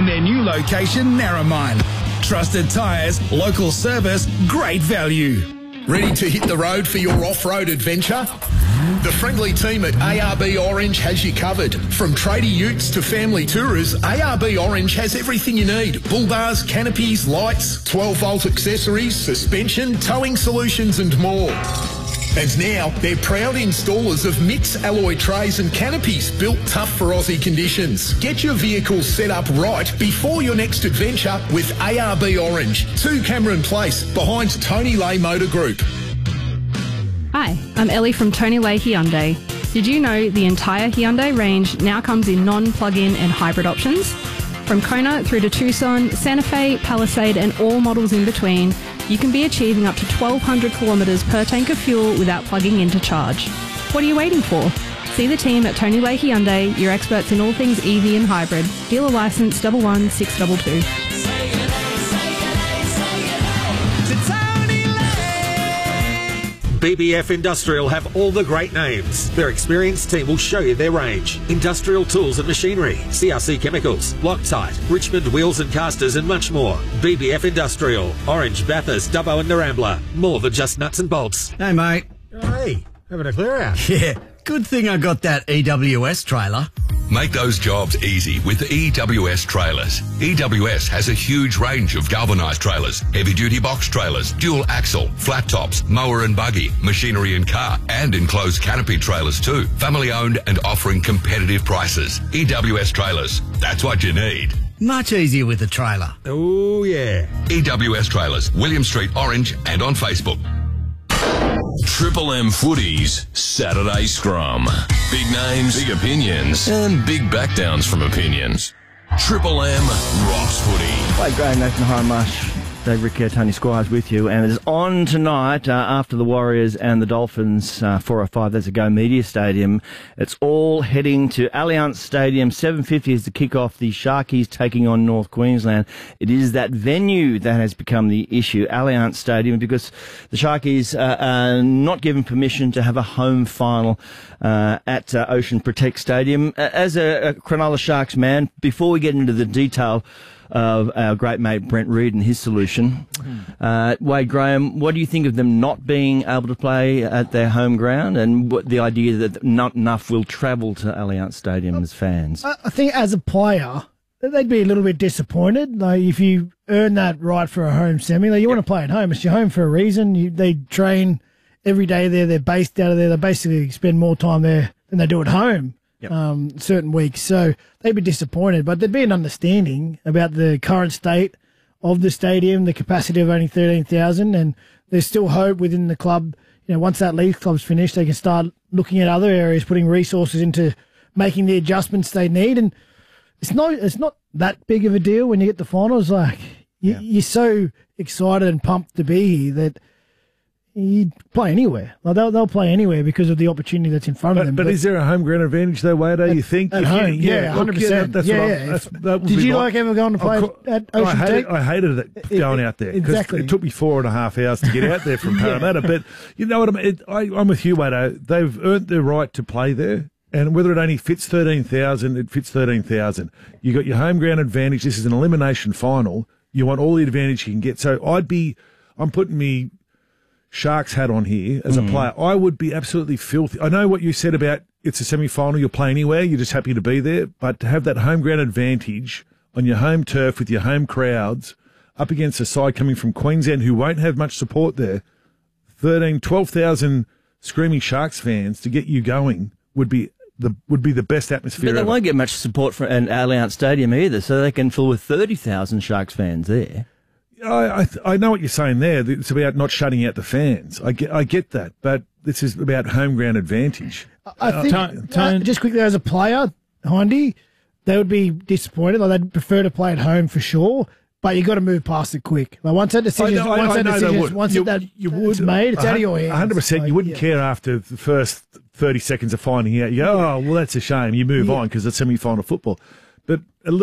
their new location, Narromine. Trusted tyres, local service, great value. Ready to hit the road for your off-road adventure? The friendly team at ARB Orange has you covered. From tradie utes to family tourers, ARB Orange has everything you need. Bull bars, canopies, lights, 12-volt accessories, suspension, towing solutions and more. And now, they're proud installers of MITS alloy trays and canopies built tough for Aussie conditions. Get your vehicle set up right before your next adventure with ARB Orange, 2 Cameron Place, behind Tony Lay Motor Group. Hi, I'm Ellie from Tony Lay Hyundai. Did you know the entire Hyundai range now comes in non-plug-in and hybrid options? From Kona through to Tucson, Santa Fe, Palisade and all models in between, you can be achieving up to 1,200 kilometres per tank of fuel without plugging in to charge. What are you waiting for? See the team at Tony Lay Hyundai, your experts in all things EV and hybrid. Dealer licence 11622. BBF Industrial have all the great names. Their experienced team will show you their range. Industrial tools and machinery, CRC chemicals, Loctite, Richmond wheels and casters and much more. BBF Industrial, Orange, Bathurst, Dubbo and Narambla. More than just nuts and bolts. Hey, mate. Hey, having a clear out. Yeah, good thing I got that EWS trailer. Make those jobs easy with EWS Trailers. EWS has a huge range of galvanised trailers, heavy-duty box trailers, dual axle, flat tops, mower and buggy, machinery and car, and enclosed canopy trailers too. Family-owned and offering competitive prices. EWS Trailers. That's what you need. Much easier with a trailer. Oh, yeah. EWS Trailers, William Street, Orange, and on Facebook. Triple M Footy's Saturday Scrum. Big names, big opinions, and big backdowns from opinions. Triple M rocks footy. Hi, Graham, Nathan Hindmarsh, Dave Ricciardo, Tony Squires with you, and it's on tonight after the Warriors and the Dolphins 4:05. That's a Go Media Stadium. It's all heading to Allianz Stadium. 7:50 is the kick-off. The Sharkies taking on North Queensland. It is that venue that has become the issue, Allianz Stadium, because the Sharkies are not given permission to have a home final at Ocean Protect Stadium. As a Cronulla Sharks man, before we get into the detail of our great mate Brent Reid and his solution. Wade Graham, what do you think of them not being able to play at their home ground, and what the idea that not enough will travel to Allianz Stadium as fans? I think as a player, they'd be a little bit disappointed. Like, if you earn that right for a home semi, like, you want to play at home. It's your home for a reason. They train every day there. They're based out of there. They basically spend more time there than they do at home. Certain weeks, so they'd be disappointed, but there'd be an understanding about the current state of the stadium, the capacity of only 13,000, and there's still hope within the club. You know, once that league club's finished, they can start looking at other areas, putting resources into making the adjustments they need. And it's not that big of a deal when you get the finals. Like, you're so excited and pumped to be here that you'd play anywhere. Like, they'll play anywhere because of the opportunity that's in front of them. But is there a home ground advantage though, Wade? You think? At home, 100%. Did you like ever going to play at Ocean Tech? I hated it going out there. Exactly. It took me 4.5 hours to get out there from Parramatta. But you know what I mean? I'm with you, Wade. They've earned their right to play there. And whether it only fits 13,000, it fits 13,000. You got your home ground advantage. This is an elimination final. You want all the advantage you can get. So I'm putting me Sharks hat on here as a player. I would be absolutely filthy. I know what you said about it's a semi-final, you'll play anywhere, you're just happy to be there, but to have that home ground advantage on your home turf with your home crowds up against a side coming from Queensland who won't have much support there, 12,000 screaming Sharks fans to get you going would be the best atmosphere. But they ever. won't get much support from an Allianz Stadium either, so they can fill with 30,000 Sharks fans there. I know what you're saying there. It's about not shutting out the fans. I get that, but this is about home ground advantage. I think, just quickly, as a player, Hindy, they would be disappointed. Like, they'd prefer to play at home for sure, but you got to move past it quick. Like, once that decision, it's made, it's out of your hands. 100%. You wouldn't care after the first 30 seconds of finding out. You go, oh, well, that's a shame. You move on because it's semi-final football. But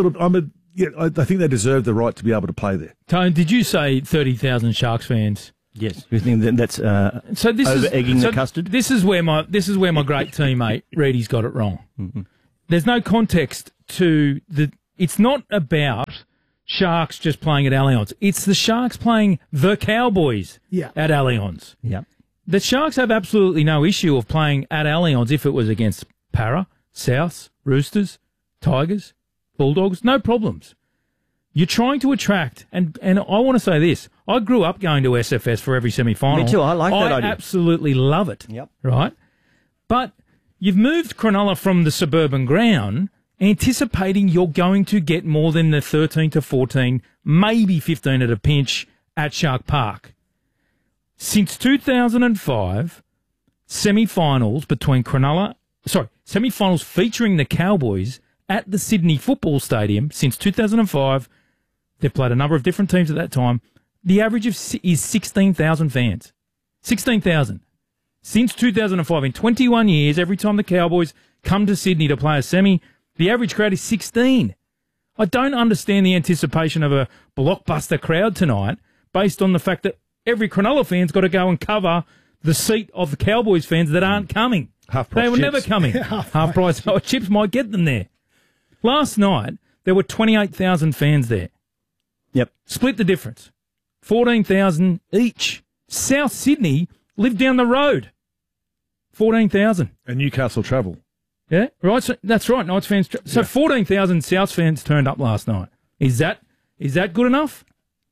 I think they deserve the right to be able to play there. Tone, did you say 30,000 Sharks fans? Yes, you think that's over-egging the custard? This is where my great teammate Reedy's got it wrong. Mm-hmm. There's no context to the it's not about Sharks just playing at Allianz. It's the Sharks playing the Cowboys at Allianz. Yeah. The Sharks have absolutely no issue of playing at Allianz if it was against Para, Souths, Roosters, Tigers, Bulldogs. No problems. You're trying to attract, and I want to say this. I grew up going to SFS for every semi-final. Me too. I like that idea. I absolutely love it. Yep. Right? But you've moved Cronulla from the suburban ground anticipating you're going to get more than the 13 to 14, maybe 15 at a pinch at Shark Park. Since 2005, semi-finals semi-finals featuring the Cowboys at the Sydney Football Stadium since 2005, they've played a number of different teams at that time. The average is 16,000 fans. 16,000. Since 2005, in 21 years, every time the Cowboys come to Sydney to play a semi, the average crowd is 16. I don't understand the anticipation of a blockbuster crowd tonight based on the fact that every Cronulla fan's got to go and cover the seat of the Cowboys fans that aren't coming. They were never coming. Half price chips might get them there. Last night, there were 28,000 fans there. Yep. Split the difference. 14,000 each. South Sydney lived down the road. 14,000. And Newcastle travel. Yeah, right. So that's right. Knights fans. So 14,000 South fans turned up last night. Is that good enough?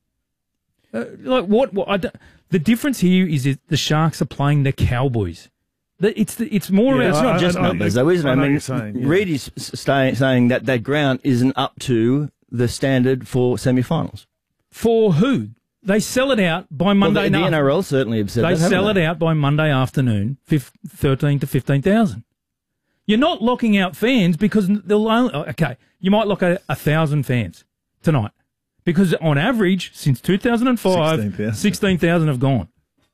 The difference here is that the Sharks are playing the Cowboys. It's more about. It's not just numbers, though, isn't it? I mean, Reid is saying that ground isn't up to the standard for semi-finals. For who? They sell it out by Monday night. The NRL certainly have said that. They sell it out by Monday afternoon, 13 to 15,000. You're not locking out fans because they'll only. Okay, you might lock 1,000 fans tonight because on average, since 2005, 16,000 have gone.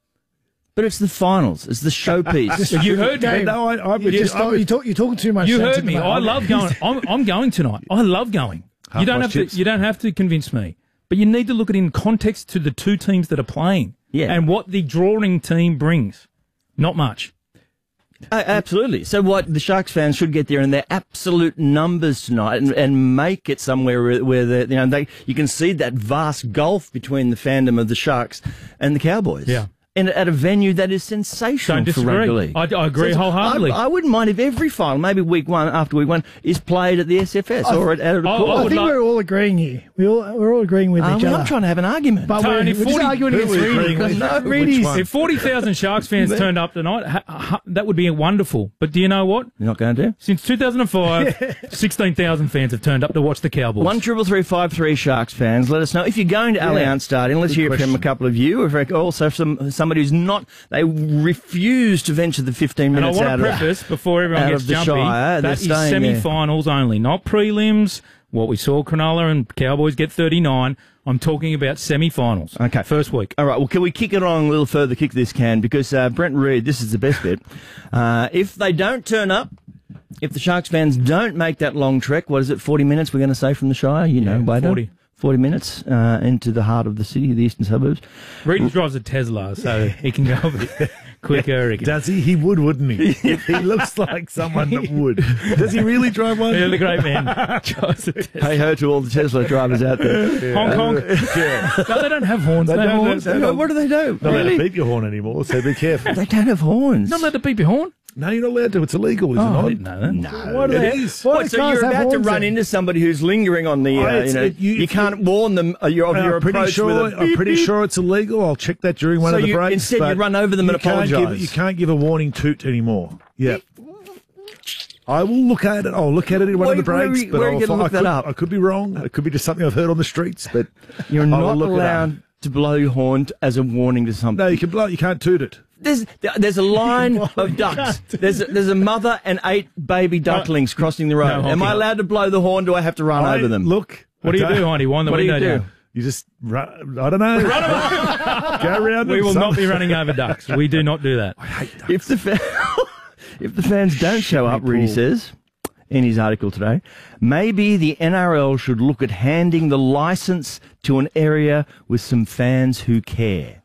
But it's the finals. It's the showpiece. You heard me. No, you're talking too much. You heard me. I love going. I'm going tonight. I love going. You don't have to convince me. But you need to look at it in context to the two teams that are playing and what the drawing team brings. Not much. Absolutely. So what the Sharks fans should get there in their absolute numbers tonight and make it somewhere where you can see that vast gulf between the fandom of the Sharks and the Cowboys. Yeah. And at a venue that is sensational for rugby league. I agree wholeheartedly. I wouldn't mind if every final, maybe after week one, is played at the SFS or at a court. I think we're all agreeing here. We're all agreeing with each other. I'm trying to have an argument. But Tony, we're just arguing against Reid. If 40,000 Sharks fans turned up tonight, that would be wonderful. But do you know what? You're not going to? Since 2005, 16,000 fans have turned up to watch the Cowboys. 133353 Sharks fans, let us know if you're going to Allianz Stadium. Let's hear from a couple of you. Also from somebody who's not. They refuse to venture the 15 minutes out of And I want to preface, before everyone gets jumpy, that is semi-finals only, not prelims. What we saw, Cronulla and Cowboys get 39. I'm talking about semi-finals. Okay. First week. All right, well, can we kick it on a little further, kick this can, because Brent Reid, this is the best bit. If they don't turn up, if the Sharks fans don't make that long trek, what is it, 40 minutes we're going to say from the Shire? 40 minutes into the heart of the city, the eastern suburbs. Reid drives a Tesla, so he can go a bit quicker. Does he? He would, wouldn't he? He looks like someone that would. Does he really drive one? Yeah, the great man drives a Tesla. Hey ho to all the Tesla drivers out there. Yeah. Hong Kong. No, they don't have horns. They horns. What do they do? Not allowed to beep your horn anymore, so be careful. They don't have horns. Not allowed to beep your horn? No, you're not allowed to. It's illegal, is it not? I didn't know that. No. What it is. So you're about to run into somebody who's lingering on the, you can't warn them of your approach with a beep, I'm pretty sure it's illegal. I'll check that during one of the breaks. Instead, you run over them and apologise. You can't give a warning toot anymore. Yeah. I will look at it. I'll look at it in one of the breaks. Where are you going to look that up? I could be wrong. It could be just something I've heard on the streets, but you're not allowed to blow your horn as a warning to something. No, you can blow it. You can't toot it. There's a line of ducks. There's a mother and 8 baby ducklings crossing the road. Am I allowed to blow the horn? Do I have to run over them? Look. What do you do, Heidi? What do you do? You just run. I don't know. Go around. We will not be running over ducks. We do not do that. I hate ducks. If the fans don't show up, Rudy says in his article today, maybe the NRL should look at handing the licence to an area with some fans who care.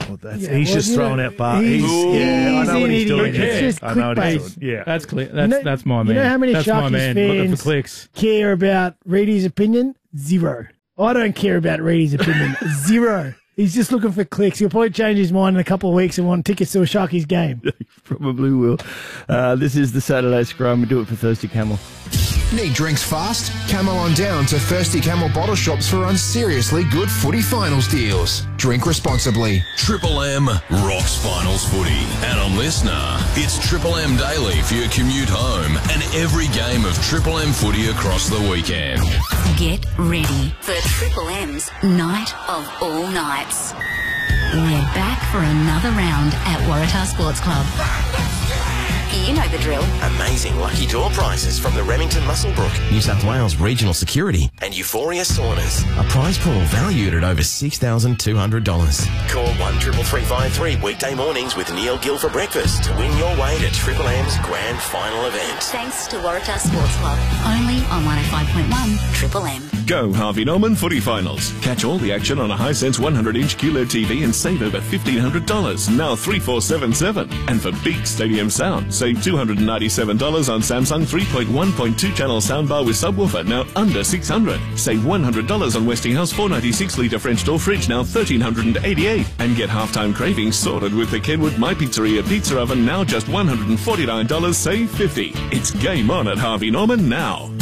He's just throwing out bars. I know what he's doing. It's just I know what he's clickbait. doing. Yeah, That's clear. That's my man. You know how many That's my Sharkies man. Looking fans for clicks. care about Reedy's opinion? 0. I don't care about Reedy's opinion. 0. He's just looking for clicks. He'll probably change his mind in a couple of weeks and want tickets to a Sharkies game. He probably will. This is the Saturday Scrum. We do it for Thirsty Camel. Need drinks fast? Camel on down to Thirsty Camel bottle shops for unseriously good footy finals deals. Drink responsibly. Triple M rocks finals footy. And on Listener, it's Triple M Daily for your commute home and every game of Triple M footy across the weekend. Get ready for Triple M's Night of All Nights. We're back for another round at Waratah Sports Club. You know the drill. Amazing lucky draw prizes from the Remington Musselbrook, New South Wales Regional Security and Euphoria Saunas. A prize pool valued at over $6,200. Call 13353 weekday mornings with Neil Gill for breakfast to win your way to Triple M's grand final event. Thanks to Waratah Sports Club. Only on 105.1 Triple M. Go Harvey Norman Footy Finals. Catch all the action on a Hisense 100-inch QLED TV and save over $1,500, now 3477. And for big stadium sound, save $297 on Samsung 3.1.2 channel soundbar with subwoofer, now under $600. Save $100 on Westinghouse 496-litre French door fridge, now $1,388. And get halftime cravings sorted with the Kenwood My Pizzeria pizza oven, now just $149, save $50. It's game on at Harvey Norman now.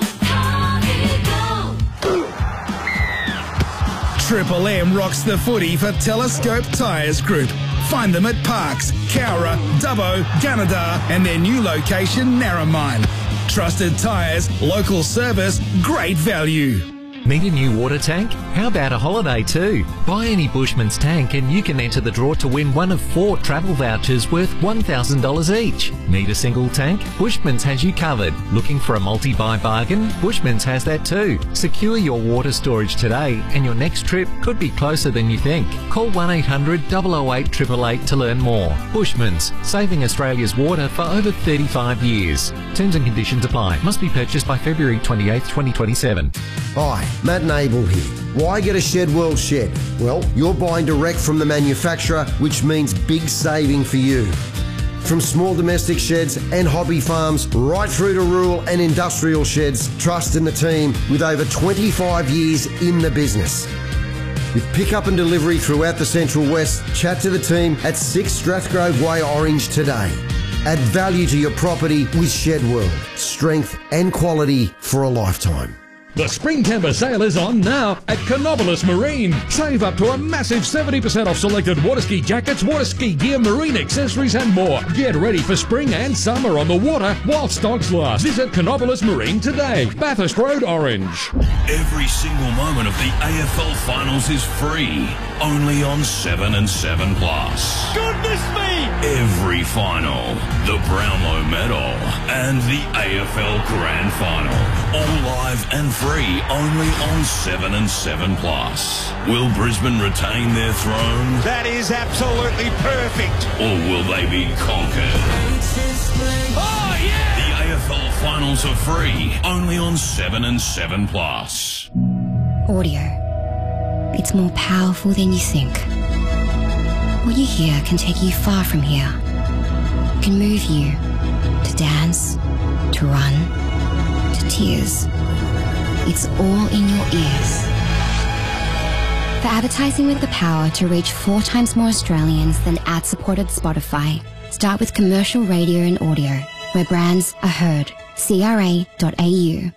Triple M rocks the footy for Telescope Tyres Group. Find them at Parks, Cowra, Dubbo, Gunnedah and their new location, Narromine. Trusted tyres, local service, great value. Need a new water tank? How about a holiday too? Buy any Bushman's tank and you can enter the draw to win one of 4 travel vouchers worth $1,000 each. Need a single tank? Bushman's has you covered. Looking for a multi-buy bargain? Bushman's has that too. Secure your water storage today and your next trip could be closer than you think. Call 1-800-008-888 to learn more. Bushman's, saving Australia's water for over 35 years. Terms and conditions apply. Must be purchased by February 28th, 2027. Hi, Matt and Abel here. Why get a Shed World shed? Well, you're buying direct from the manufacturer, which means big saving for you. From small domestic sheds and hobby farms, right through to rural and industrial sheds, trust in the team with over 25 years in the business. With pickup and delivery throughout the Central West, chat to the team at 6 Strathgrove Way, Orange today. Add value to your property with Shed World. Strength and quality for a lifetime. The Spring Timber Sale is on now at Canobolas Marine. Save up to a massive 70% off selected water ski jackets, water ski gear, marine accessories and more. Get ready for spring and summer on the water while stocks last. Visit Canobolas Marine today. Bathurst Road, Orange. Every single moment of the AFL Finals is free. Only on 7 and 7 Plus. Goodness me! Every final, the Brownlow Medal, and the AFL Grand Final. All live and free only on 7 and 7 Plus. Will Brisbane retain their throne? That is absolutely perfect. Or will they be conquered? Oh, yeah! The AFL Finals are free only on 7 and 7 Plus. Audio. It's more powerful than you think. What you hear can take you far from here. It can move you to dance, to run, to tears. It's all in your ears. For advertising with the power to reach 4 times more Australians than ad-supported Spotify, start with commercial radio and audio, where brands are heard. CRA.au.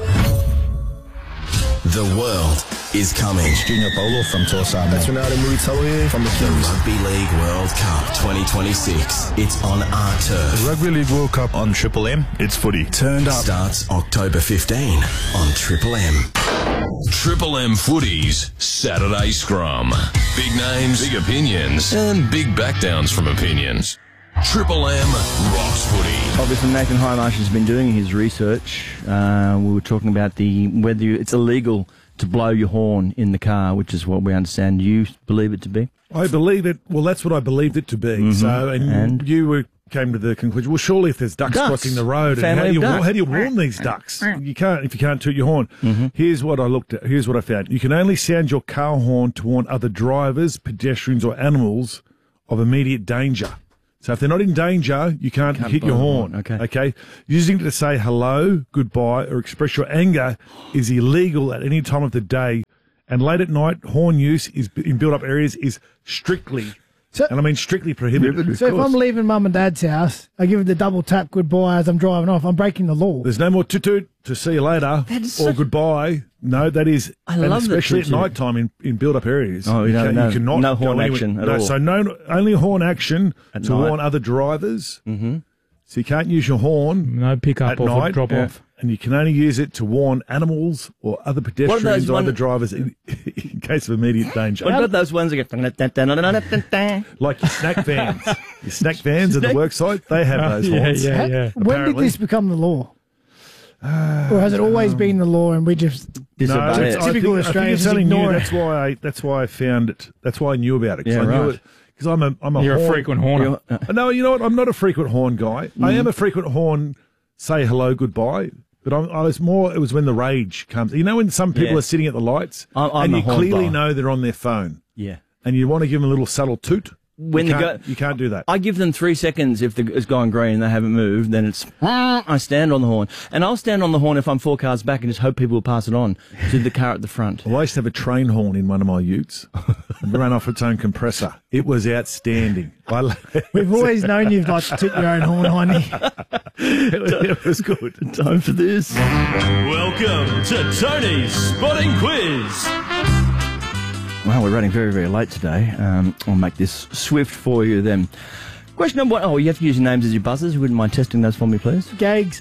The world is coming. It's Junior Polo from Torsama. That's Ronaldo Muitoye from the Kings. Rugby League World Cup 2026. It's on our turf. The Rugby League World Cup on Triple M. It's footy. Turned up. Starts October 15 on Triple M. Triple M Footy's Saturday Scrum. Big names, big opinions, and big backdowns from opinions. Triple M rocks footy. Obviously, Nathan Hindmarsh has been doing his research. We were talking about whether it's illegal to blow your horn in the car, which is what we understand you believe it to be. I believe it. Well, that's what I believed it to be. Mm-hmm. So, and you were came to the conclusion, well, surely if there's ducks crossing the road, and how do you warn these ducks? You can't, if you can't toot your horn. Here's what I looked at. Here's what I found. You can only sound your car horn to warn other drivers, pedestrians, or animals of immediate danger. So if they're not in danger, you can't hit your horn. Okay. Using it to say hello, goodbye, or express your anger is illegal at any time of the day. And late at night, horn use is in built-up areas is strictly, and I mean strictly prohibited. So if I'm leaving Mum and Dad's house, I give it the double tap goodbye as I'm driving off. I'm breaking the law. There's no more toot to see you later or goodbye. No, that is, I love especially that at night time in built-up areas. Oh, you cannot no go horn anywhere. action at all. So only horn action at to night. warn other drivers. Mm-hmm. So you can't use your horn. No pick up at off night, or drop off. And you can only use it to warn animals or other pedestrians or other drivers in case of immediate danger. What about those ones that go... Like your snack vans. Your snack vans at the worksite, they have those horns. Yeah. When did this become the law? Or has it always been the law and we just disobey it? Typical Australians I think it's something new. ignore That's why I found it. That's why I knew about it. Yeah, I knew right. it because I'm a You're horn. a frequent horner. No, you know what? I'm not a frequent horn guy. I am a frequent horn. Say hello, goodbye. But I was more. It was when the rage comes. You know, when some people are sitting at the lights I'm and a you horn clearly guy. know they're on their phone. Yeah. And you want to give them a little subtle toot. When you can't do that. I give them 3 seconds if it's gone green and they haven't moved, then it's, I stand on the horn. And I'll stand on the horn if I'm 4 cars back and just hope people will pass it on to the car at the front. Well, I used to have a train horn in one of my utes. It ran off its own compressor. It was outstanding. We've always known you've got to toot your own horn, honey. It was good. Time for this. Welcome to Tony's Spotting Quiz. Well, we're running very, very late today. I'll make this swift for you then. Question number 1. Oh, you have to use your names as your buzzers. You wouldn't mind testing those for me, please? Gags.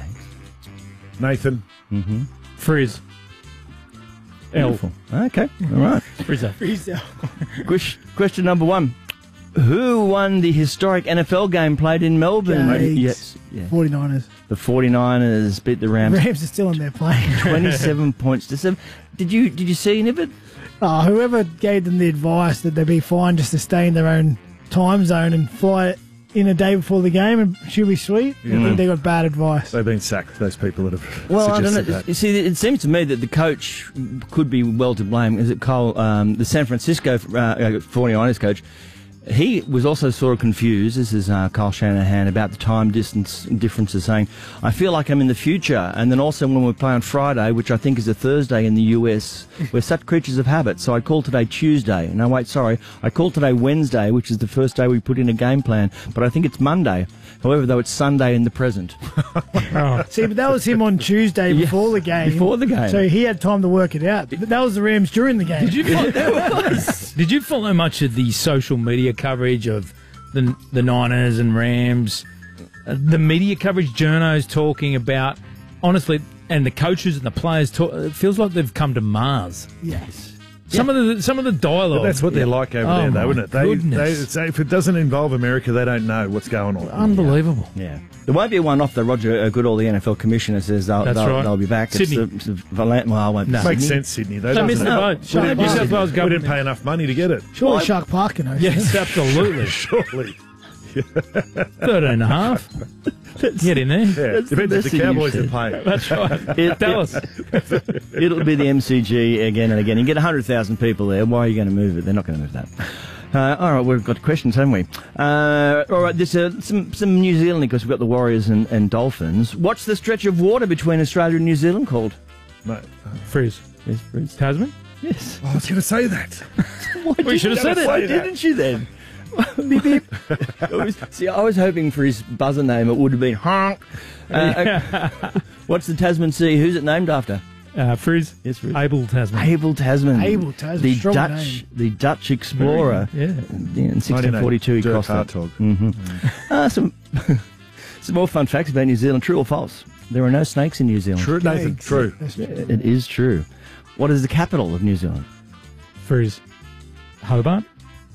Nathan. Mm-hmm. Frizz. Beautiful. Okay, all right. Frizzer. Question number 1. Who won the historic NFL game played in Melbourne? Gags. Yes. Yeah. 49ers. The 49ers beat the Rams. Rams are still on their plane. 27 points to 7. Did you see any of it? Whoever gave them the advice that they'd be fine just to stay in their own time zone and fly in a day before the game and she'll be sweet, I think they got bad advice. They've been sacked, those people that have Well, I don't know. suggested that. You see, it seems to me that the coach could be well to blame. Is it Cole, the San Francisco 49ers coach? He was also sort of confused, this is Kyle Shanahan, about the time distance differences, saying, I feel like I'm in the future. And then also when we play on Friday, which I think is a Thursday in the US, we're such creatures of habit. So I called today Tuesday. No, wait, sorry. I called today Wednesday, which is the first day we put in a game plan. But I think it's Monday. However, though, it's Sunday in the present. See, but that was him on Tuesday before the game. Before the game. So he had time to work it out. But that was the Rams during the game. Did you follow much of the social media coverage of the Niners and Rams? The media coverage, journos talking about, honestly, and the coaches and the players talk. It feels like they've come to Mars. Yes. Some of the dialogue. But that's what they're like over there, though, isn't it? Goodness. They, if it doesn't involve America, they don't know what's going on. Unbelievable. Yeah. There won't be a one-off, though. Roger Goodall, the NFL commissioner, says they'll be back. Sydney. I won't. No. Makes sense, Sydney, though. They missed doesn't the it? boat. New South Wales We government. didn't pay enough money to get it. Surely Shark Park can host. Yes, absolutely. Surely. 13.5. Get in there. Yeah, depends if the Cowboys are paying. That's right. Tell us. It'll be the MCG again and again. You get 100,000 people there. Why are you going to move it? They're not going to move that. All right, we've got questions, haven't we? All right, there's some New Zealand because we've got the Warriors and Dolphins. What's the stretch of water between Australia and New Zealand called? No. Frizz. Yes, Frizz. Tasman? Yes. Oh, I was going to say that. Well, you should have said it. Why didn't you then? Beep, beep. See, I was hoping for his buzzer name. It would have been honk. What's the Tasman Sea? Who's it named after? Frizz. Yes, Frizz. Abel Tasman. Abel Tasman. Abel Tasman. The Strong Dutch, name. the Dutch explorer. Yeah. In 1642, he crossed that. Some more fun facts about New Zealand. True or false? There are no snakes in New Zealand. True, Nathan. True. It is true. What is the capital of New Zealand? Frizz. Hobart?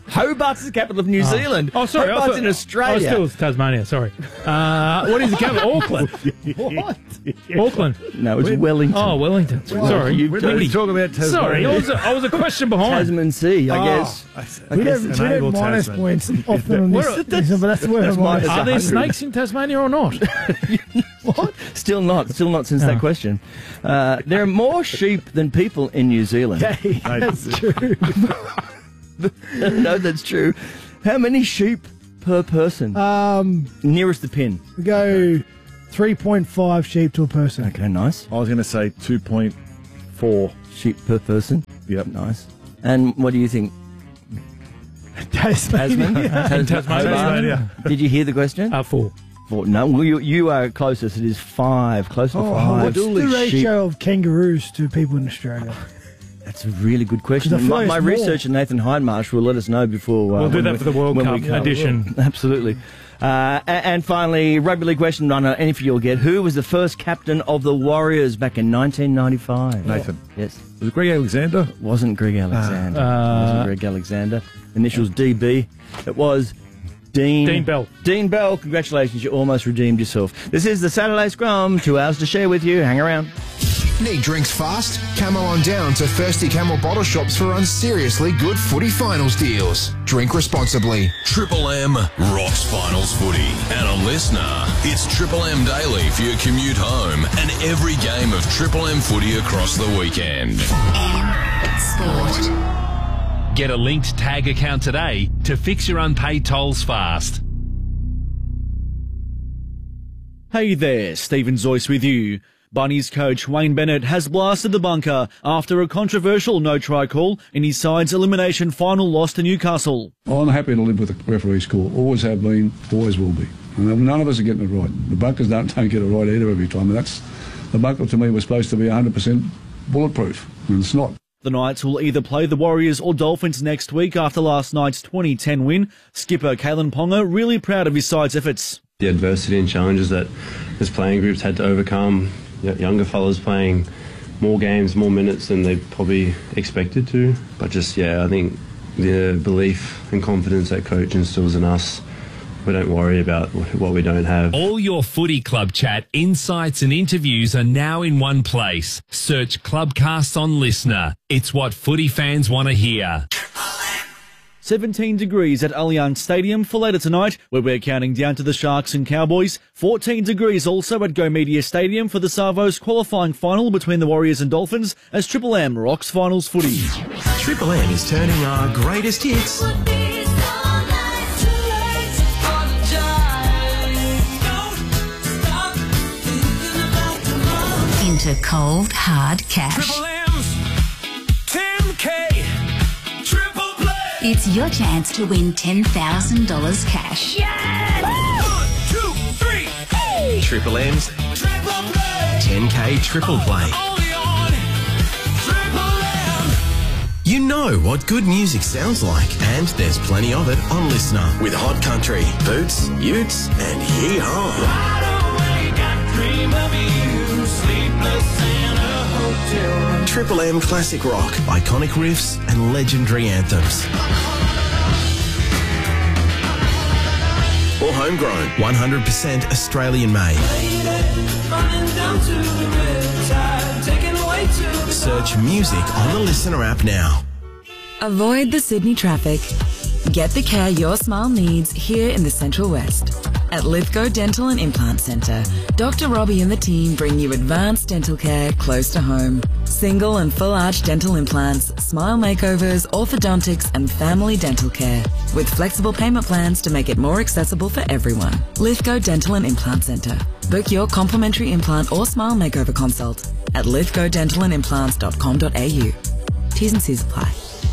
Hobart's the capital of New Zealand. Oh, sorry. Hobart's in Australia. Oh, still Tasmania, sorry. What is the capital? Auckland. What? Auckland. No, it's Wellington. Oh, Wellington. Sorry. We're talking about Tasmania. Sorry, I was a question behind. Tasman Sea, I guess. We don't minus points often on this, but that's where I'm minus. Are there snakes in Tasmania or not? What? Still not since that question. There are more sheep than people in New Zealand. Okay, that's true. No, that's true. How many sheep per person? Nearest the pin. We go 3.5 sheep to a person. Okay, nice. I was going to say 2.4 sheep per person. Yep. Nice. And what do you think? Tasmania. Tasmania. Did you hear the question? 4. No, well, you are closest. It is 5. Close to 5. What's the ratio of kangaroos to people in Australia? That's a really good question. I feel My it's researcher, Nathan Hindmarsh, will let us know before... we'll do that for the World Cup edition. Absolutely. And finally, rugby league question, I know any of you will get. Who was the first captain of the Warriors back in 1995? Nathan. Yes. Was it Greg Alexander? Wasn't Greg Alexander. Wasn't Greg Alexander. Initials DB. It was... Dean Bell. Dean Bell, congratulations, you almost redeemed yourself. This is the Saturday Scrum, 2 hours to share with you. Hang around. Need drinks fast? Come on down to Thirsty Camel Bottle Shops for unseriously good footy finals deals. Drink responsibly. Triple M rocks finals footy. And a listener, it's Triple M Daily for your commute home and every game of Triple M footy across the weekend. Sport. Get a linked tag account today to fix your unpaid tolls fast. Hey there, Stephen Zoyce with you. Bunnies coach Wayne Bennett has blasted the bunker after a controversial no-try call in his side's elimination final loss to Newcastle. I'm happy to live with the referee's call. Always have been, always will be. And none of us are getting it right. The bunkers don't get it right either every time. And the bunker to me was supposed to be 100% bulletproof, and it's not. The Knights will either play the Warriors or Dolphins next week after last night's 2010 win. Skipper Kalen Ponga really proud of his side's efforts. The adversity and challenges that his playing groups had to overcome, younger fellas playing more games, more minutes than they probably expected to. But just, I think the belief and confidence that coach instills in us, we don't worry about what we don't have. All your footy club chat, insights and interviews are now in one place. Search Clubcast on Listener. It's what footy fans want to hear. 17 degrees at Allianz Stadium for later tonight, where we're counting down to the Sharks and Cowboys. 14 degrees also at Go Media Stadium for the Savos qualifying final between the Warriors and Dolphins as Triple M rocks finals footy. Triple M is turning our greatest hits into cold, hard cash. Triple M's, Tim K, Triple Play. It's your chance to win $10,000 cash. Yes! 1, 2, 3, hey! Triple M's Triple Play. 10K Triple Play. Only on Triple M. You know what good music sounds like, and there's plenty of it on Listener with Hot Country, Boots, Utes, and Yee-Haw. Wide awake, I dream of you, sleepless in a hotel room. Triple M classic rock, iconic riffs, and legendary anthems. Or homegrown, 100% Australian made. Search music on the Listener app now. Avoid the Sydney traffic. Get the care your smile needs here in the Central West. At Lithgow Dental and Implant Centre, Dr. Robbie and the team bring you advanced dental care close to home. Single and full arch dental implants, smile makeovers, orthodontics and family dental care. With flexible payment plans to make it more accessible for everyone. Lithgow Dental and Implant Centre. Book your complimentary implant or smile makeover consult at lithgowdentalandimplants.com.au. T's and C's apply.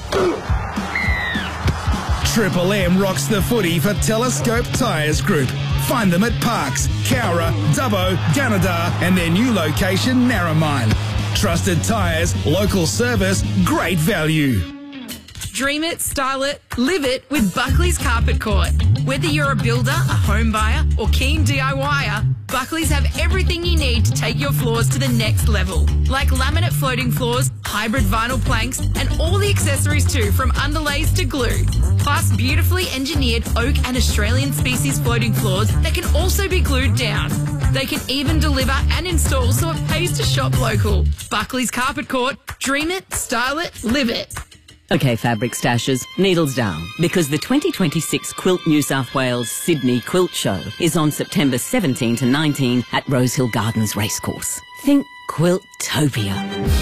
Triple M rocks the footy for Telescope Tyres Group. Find them at Parks, Cowra, Dubbo, Gunnedah and their new location, Narromine. Trusted tyres, local service, great value. Dream it, style it, live it with Buckley's Carpet Court. Whether you're a builder, a home buyer or keen DIYer, Buckley's have everything you need to take your floors to the next level, like laminate floating floors, hybrid vinyl planks, and all the accessories too, from underlays to glue. Plus, beautifully engineered oak and Australian species floating floors that can also be glued down. They can even deliver and install, so it pays to shop local. Buckley's Carpet Court. Dream it, style it, live it. Okay, fabric stashers, needles down, because the 2026 Quilt New South Wales Sydney Quilt Show is on September 17 to 19 at Rosehill Gardens Racecourse. Think Quiltopia.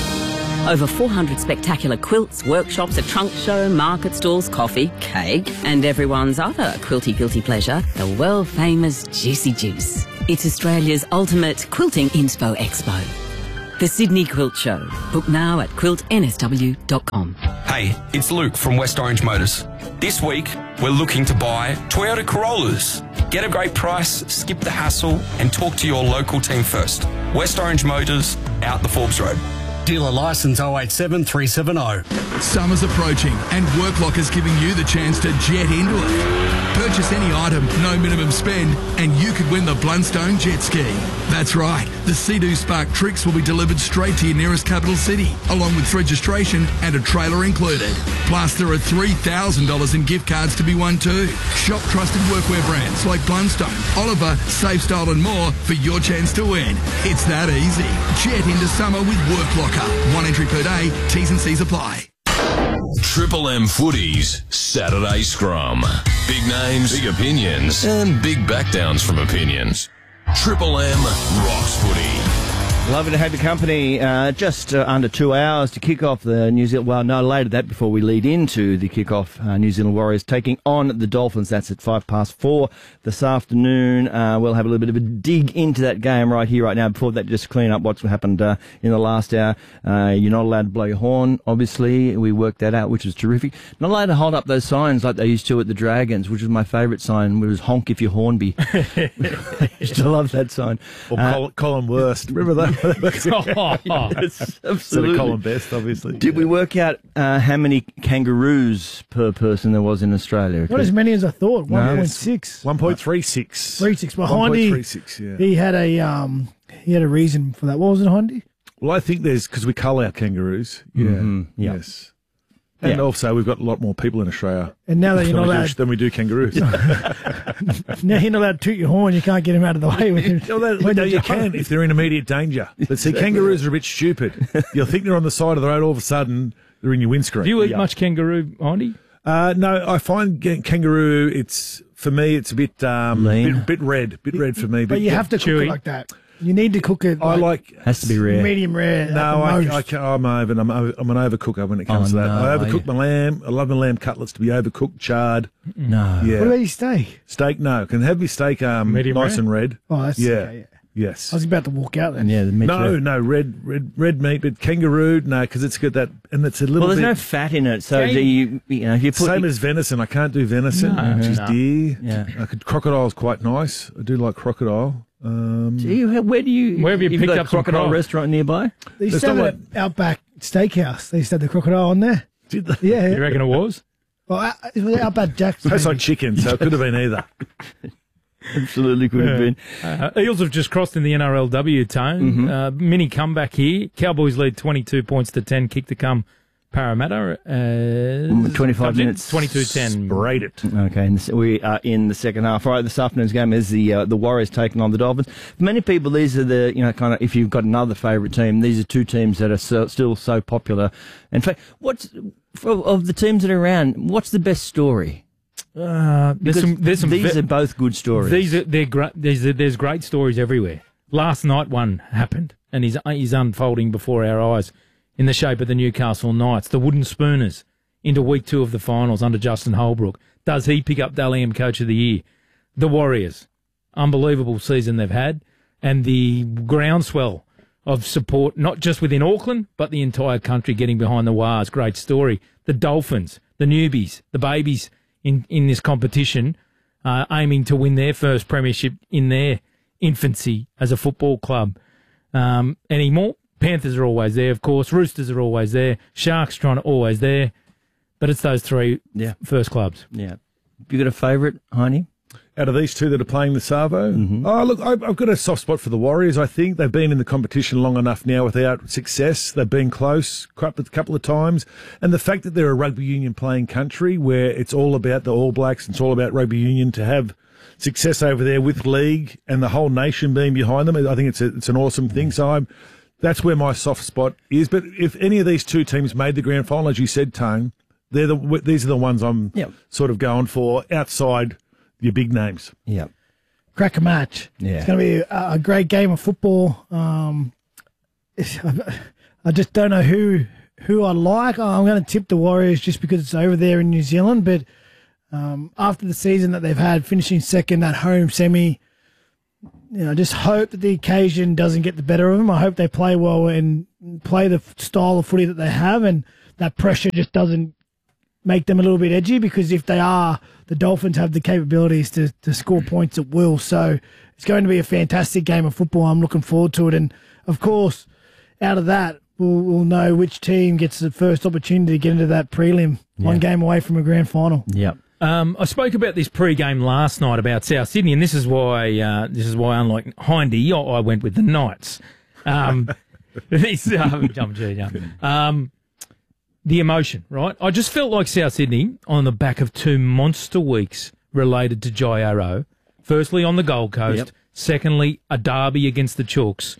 Over 400 spectacular quilts, workshops, a trunk show, market stalls, coffee, cake, and everyone's other quilty guilty pleasure, the world-famous Juicy Juice. It's Australia's ultimate quilting inspo expo. The Sydney Quilt Show. Book now at quiltnsw.com. Hey, it's Luke from West Orange Motors. This week, we're looking to buy Toyota Corollas. Get a great price, skip the hassle, and talk to your local team first. West Orange Motors, out the Forbes Road. Dealer licence 087 370. Summer's approaching and Worklock is giving you the chance to jet into it. Purchase any item, no minimum spend, and you could win the Blundstone jet ski. That's right, the Sea-Doo Spark Tricks will be delivered straight to your nearest capital city, along with registration and a trailer included. Plus, there are $3,000 in gift cards to be won too. Shop trusted workwear brands like Blundstone, Oliver, Safe Style and more for your chance to win. It's that easy. Jet into summer with Worklocker. One entry per day, T's and C's apply. Triple M Footies Saturday Scrum. Big names, big opinions, and big backdowns from opinions. Triple M rocks footy. Lovely to have your company. Just under 2 hours to kick off the New Zealand. Well, no later that before we lead into the kick-off. New Zealand Warriors taking on the Dolphins. That's at 4:05 this afternoon. We'll have a little bit of a dig into that game right here, right now. Before that, just clean up what's happened in the last hour. You're not allowed to blow your horn. Obviously, we worked that out, which was terrific. Not allowed to hold up those signs like they used to at the Dragons, which was my favourite sign. Which was honk if you're Hornby. I used to love that sign. Or Colin Wurst. Remember that? Yes, absolutely. Colin Best, obviously. Did we work out how many kangaroos per person there was in Australia? Not as many as I thought. 1.6. 1.36. 36. Well, Hindy, 1.36, yeah. he had a reason for that. What was it, Hindy? Well, I think there's because we cull our kangaroos. Yeah. Mm-hmm. Yep. Yes. And also, we've got a lot more people in Australia. And now that you're not allowed than we do kangaroos. Now you're not allowed to toot your horn. You can't get him out of the way. No, you can if they're in immediate danger. But see, kangaroos are a bit stupid. You'll think they're on the side of the road. All of a sudden, they're in your windscreen. Do you eat much kangaroo, Andy? No, I find kangaroo. For me, it's a bit bit red for me. But you have to cook it like that. You need to cook it. Has to be rare. Medium rare. No, I'm an overcooker when it comes to that. I overcook my lamb. I love my lamb cutlets to be overcooked, charred. No. Yeah. What about your steak? Steak, no. Can have your steak medium nice rare? and red. Oh, that's okay. Yes. I was about to walk out then. Yeah, the meat. No, red meat, but kangaroo, no, because it's got that, and it's a little. Well, bit. there's no fat in it, so do you if you put same as venison. I can't do venison, which is deer. Yeah. Crocodile's quite nice. I do like crocodile. Where have you picked got up a crocodile restaurant nearby? They used to have an Outback Steakhouse. They used to have the crocodile on there. Did they? Yeah. You reckon it was? Well, it was Outback Jack's. Tastes like chicken, so it could have been either. Absolutely could have been. Eels have just crossed in the NRLW, Tone. Mini comeback here. Cowboys lead 22 points to 10. Kick to come. Parramatta. 25 minutes. 22-10. Sprayed it. Okay, and we are in the second half. All right, this afternoon's game is the Warriors taking on the Dolphins. For many people, these are the, kind of, if you've got another favourite team, these are two teams that are still so popular. In fact, of the teams that are around, what's the best story? There's some these are both good stories. They're great. There's great stories everywhere. Last night one happened, and is unfolding before our eyes in the shape of the Newcastle Knights, the Wooden Spooners, into week 2 of the finals under Justin Holbrook. Does he pick up Dally M Coach of the Year? The Warriors, unbelievable season they've had, and the groundswell of support, not just within Auckland, but the entire country getting behind the Wars. Great story. The Dolphins, the newbies, the babies in this competition, aiming to win their first premiership in their infancy as a football club. Any more? Panthers are always there, of course. Roosters are always there. Sharks always there. But it's those three first clubs. Yeah. You got a favourite, Heine? Out of these two that are playing the Savo? Oh, look, I've got a soft spot for the Warriors, I think. They've been in the competition long enough now without success. They've been close a couple of times. And the fact that they're a rugby union playing country where it's all about the All Blacks, it's all about rugby union, to have success over there with league and the whole nation being behind them, I think it's an awesome thing. So that's where my soft spot is. But if any of these two teams made the grand final, as you said, Tone, these are the ones I'm sort of going for outside your big names. Yeah. Cracker match. Yeah. It's going to be a great game of football. I just don't know who I like. I'm going to tip the Warriors just because it's over there in New Zealand. But after the season that they've had, finishing second, that home semi, just hope that the occasion doesn't get the better of them. I hope they play well and play the style of footy that they have, and that pressure just doesn't make them a little bit edgy, because if they are, the Dolphins have the capabilities to score points at will. So it's going to be a fantastic game of football. I'm looking forward to it. And, of course, out of that, we'll know which team gets the first opportunity to get into that prelim, one game away from a grand final. Yeah. I spoke about this pre-game last night about South Sydney, and this is why unlike Hindy, I went with the Knights. The emotion, right? I just felt like South Sydney, on the back of two monster weeks related to Jai Arrow, firstly on the Gold Coast, secondly a derby against the Chooks,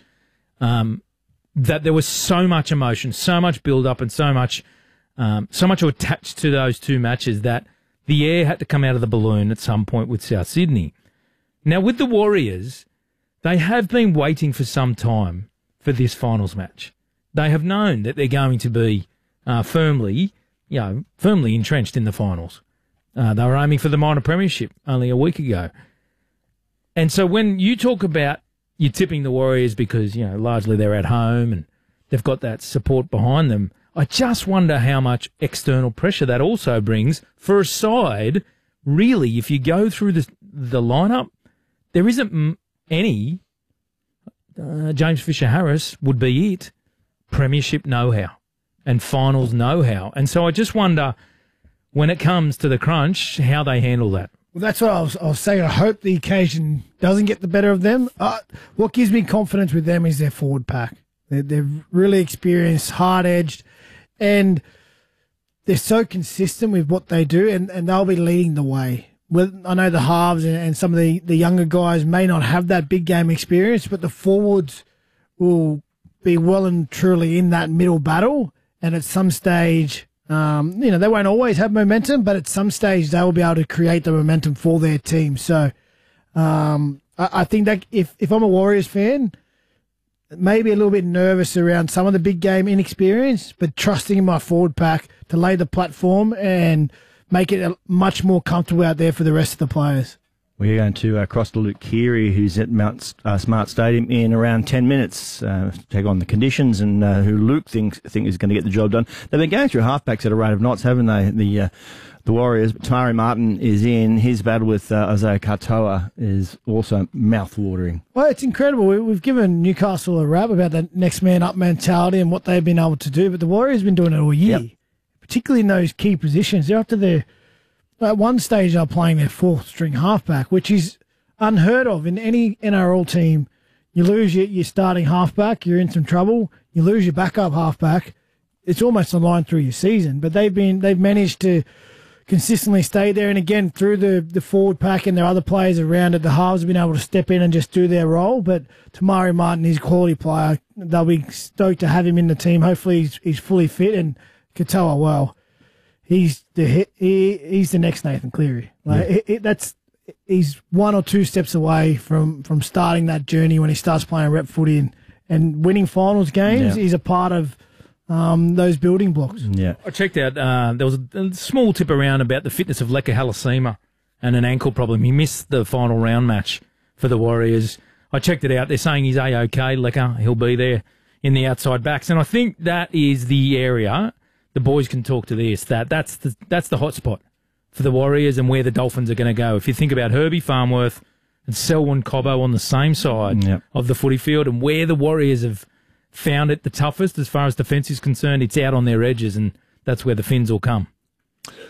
that there was so much emotion, so much build-up, and so much attached to those two matches that the air had to come out of the balloon at some point with South Sydney. Now, with the Warriors, they have been waiting for some time for this finals match. They have known that they're going to be firmly entrenched in the finals. They were aiming for the minor premiership only a week ago. And so when you talk about you tipping the Warriors because, largely they're at home and they've got that support behind them, I just wonder how much external pressure that also brings for a side. Really, if you go through the lineup, there isn't any. James Fisher-Harris would be it. Premiership know-how and finals know-how. And so I just wonder, when it comes to the crunch, how they handle that. Well, that's what I was saying. I hope the occasion doesn't get the better of them. What gives me confidence with them is their forward pack. They're really experienced, hard-edged, and they're so consistent with what they do, and they'll be leading the way. I know the halves and some of the younger guys may not have that big game experience, but the forwards will be well and truly in that middle battle. And at some stage, they won't always have momentum, but at some stage they will be able to create the momentum for their team. So I think that if I'm a Warriors fan, maybe a little bit nervous around some of the big game inexperience, but trusting in my forward pack to lay the platform and make it much more comfortable out there for the rest of the players. We're going to cross to Luke Keary, who's at Mount Smart Stadium in around 10 minutes, take on the conditions and who Luke think is going to get the job done. They've been going through halfbacks at a rate of knots, haven't they? The Warriors. Tamari Martin is in. His battle with Isaiah Katoa is also mouth-watering. Well, it's incredible. We've given Newcastle a rap about that next man up mentality and what they've been able to do, but the Warriors have been doing it all year, particularly in those key positions. They're up to their... At one stage, they're playing their fourth-string halfback, which is unheard of in any NRL team. You lose your starting halfback, you're in some trouble. You lose your backup halfback, it's almost a line through your season. But they've managed to consistently stay there, and again through the forward pack and their other players around it, the halves have been able to step in and just do their role. But Tamari Martin is a quality player. They'll be stoked to have him in the team. Hopefully, he's fully fit, and Katoa, well. He's the next Nathan Cleary. He's one or two steps away from starting that journey when he starts playing rep footy and winning finals games. He's a part of those building blocks. Yeah, I checked out. There was a small tip around about the fitness of Leka Halasima and an ankle problem. He missed the final round match for the Warriors. I checked it out. They're saying he's A-OK. Leka, he'll be there in the outside backs, and I think that is the area. The boys can talk to this. That's the hot spot for the Warriors and where the Dolphins are going to go. If you think about Herbie Farnworth and Selwyn Cobbo on the same side of the footy field, and where the Warriors have found it the toughest as far as defence is concerned, it's out on their edges, and that's where the Finns will come.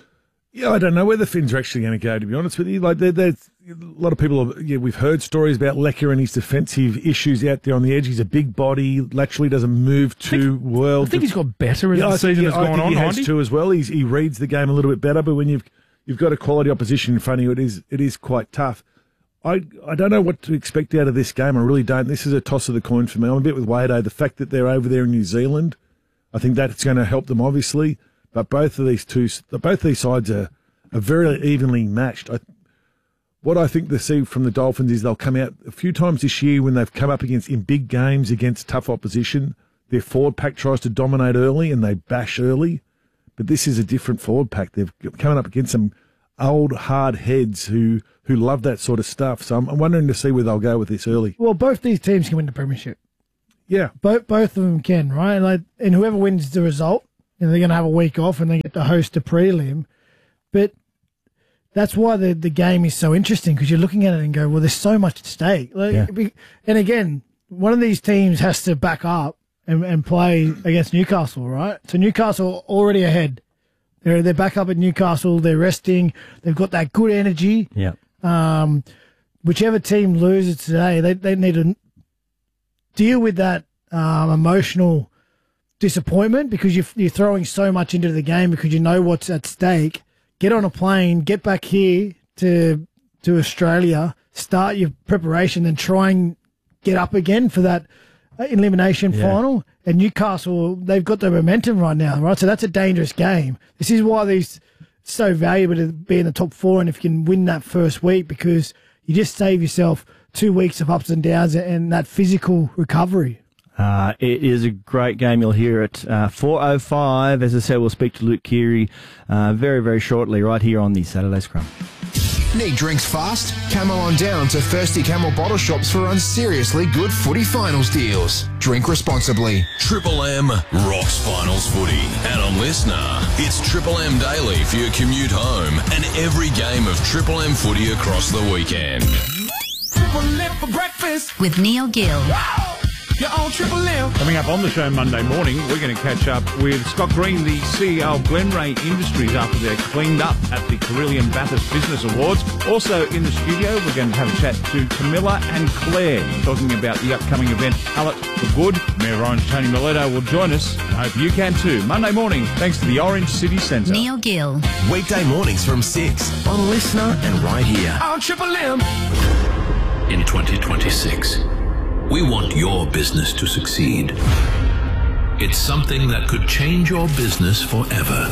Yeah, I don't know where the Finns are actually going to go, to be honest with you. Like, there's a lot of people, we've heard stories about Lecker and his defensive issues out there on the edge. He's a big body, laterally doesn't move too well. I think he's got better as the season has gone on. He has too as well. He reads the game a little bit better, but when you've got a quality opposition in front of you, it is quite tough. I don't know what to expect out of this game. I really don't. This is a toss of the coin for me. I'm a bit with Wado. The fact that they're over there in New Zealand, I think that's going to help them, obviously. But both of these sides are very evenly matched. What I think they see from the Dolphins is they'll come out a few times this year when they've come up in big games against tough opposition. Their forward pack tries to dominate early and they bash early. But this is a different forward pack. They're coming up against some old hard heads who love that sort of stuff. So I'm wondering to see where they'll go with this early. Well, both these teams can win the premiership. Yeah. Both of them can, right? And whoever wins the result, they're going to have a week off and they get to host a prelim. But that's why the game is so interesting, because you're looking at it and go, well, there's so much at stake. And again, one of these teams has to back up and play against Newcastle, right? So Newcastle already ahead. They're back up at Newcastle. They're resting. They've got that good energy. Yeah. Whichever team loses today, they need to deal with that emotional disappointment, because you're throwing so much into the game because you know what's at stake. Get on a plane, get back here to Australia, start your preparation, and try and get up again for that elimination final. And Newcastle, they've got the momentum right now, right? So that's a dangerous game. This is why these so valuable to be in the top four, and if you can win that first week, because you just save yourself 2 weeks of ups and downs and that physical recovery. It is a great game. You'll hear it 4:05. As I said, we'll speak to Luke Keary very, very shortly right here on the Saturday Scrum. Need drinks fast? Come on down to Thirsty Camel Bottle Shops for unseriously good footy finals deals. Drink responsibly. Triple M rocks finals footy. And on Listener, it's Triple M Daily for your commute home and every game of Triple M footy across the weekend. Triple M for breakfast with Neil Gill. You're on Triple M. Coming up on the show Monday morning, we're going to catch up with Scott Green, the CEO of Glenray Industries, after they're cleaned up at the Carillion Bathurst Business Awards. Also in the studio, we're going to have a chat to Camilla and Claire, talking about the upcoming event, Pallet for Good. Mayor Orange Tony Miletto will join us. I hope you can too. Monday morning, thanks to the Orange City Centre. Neil Gill. Weekday mornings from 6 on Listener and right here. On Triple M. In 2026, we want your business to succeed. It's something that could change your business forever.